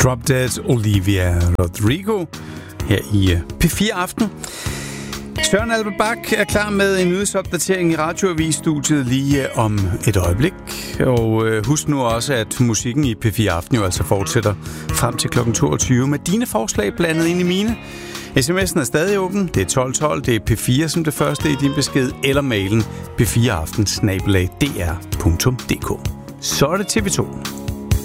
Drop Dead, Olivia Rodrigo, her i P4 Aften. Søren Alpebak er klar med en nyhedsopdatering i Radioavis-studiet lige om et øjeblik. Og husk nu også, at musikken i P4 Aften jo altså fortsætter frem til kl. 22 med dine forslag blandet ind i mine. SMS'en er stadig åben. Det er 1212. Det er P4 som det første i din besked. Eller mailen p4aften@dr.dk. Så er det TV2.